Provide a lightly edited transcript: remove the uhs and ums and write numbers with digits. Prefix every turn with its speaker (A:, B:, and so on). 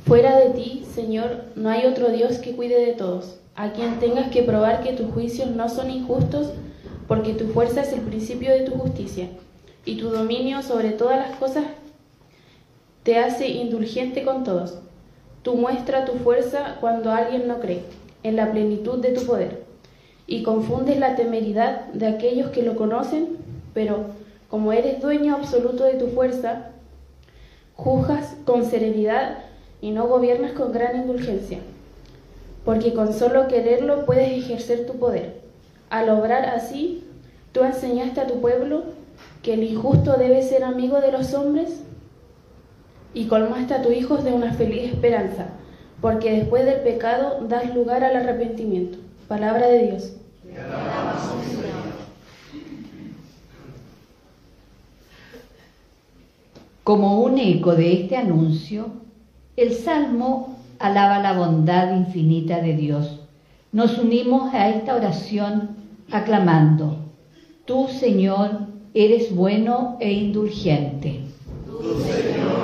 A: Fuera de ti, Señor, no hay otro Dios que cuide de todos, a quien tengas que probar que tus juicios no son injustos, porque tu fuerza es el principio de tu justicia, y tu dominio sobre todas las cosas te hace indulgente con todos. Tú muestras tu fuerza cuando alguien no cree, en la plenitud de tu poder, y confundes la temeridad de aquellos que lo conocen, pero como eres dueño absoluto de tu fuerza, juzgas con serenidad y no gobiernas con gran indulgencia, porque con solo quererlo puedes ejercer tu poder. Al obrar así, tú enseñaste a tu pueblo que el injusto debe ser amigo de los hombres y colmaste a tus hijos de una feliz esperanza, porque después del pecado das lugar al arrepentimiento. Palabra de Dios.
B: Te alabamos, Señor.
C: Como un eco de este anuncio, el Salmo alaba la bondad infinita de Dios. Nos unimos a esta oración aclamando: Tú, Señor, eres bueno e indulgente.
B: Tú, Señor,